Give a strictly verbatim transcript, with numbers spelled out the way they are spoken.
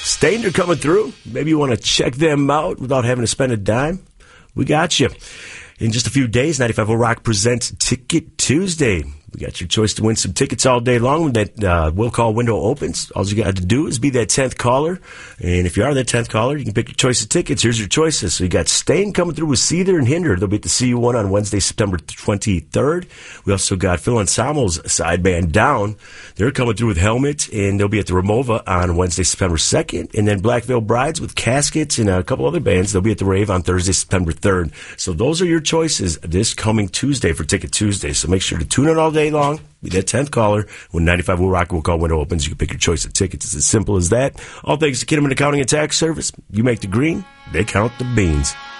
Stained are coming through. Maybe you want to check them out without having to spend a dime. We got you. In just a few days, ninety-five point oh Rock presents Ticket Tuesday. We got your choice to win some tickets all day long when that uh, will call window opens. All you got to do is be that tenth caller. And if you are that tenth caller, you can pick your choice of tickets. Here's your choices. So you got Stain coming through with Seether and Hinder. They'll be at the C U one on Wednesday, September twenty-third. We also got Phil Anselmo's side band Down. They're coming through with Helmet, and they'll be at the Ramova on Wednesday, September second. And then Black Veil Brides with Caskets and a couple other bands. They'll be at the Rave on Thursday, September third. So those are your choices this coming Tuesday for Ticket Tuesday. So make sure to tune in all day long. Be that tenth caller. When ninety-five will Rock will call window opens, you can pick your choice of tickets. It's as simple as that. All thanks to Kinnaman Accounting and Tax Service. You make the green, they count the beans.